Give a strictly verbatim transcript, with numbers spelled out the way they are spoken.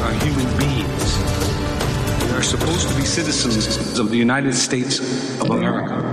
are human beings. They are supposed to be citizens of the United States of America.